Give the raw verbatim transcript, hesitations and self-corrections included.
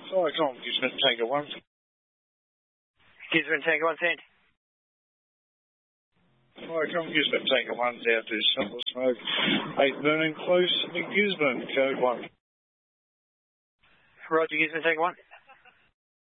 Sorry, come on, Gisborne Tango one. Gisborne Tango one, send. Sorry, come on, Gisborne Tango one, down to Simple Smoke. eight burning close in Gisborne, code one. Roger, Gisborne Tango one.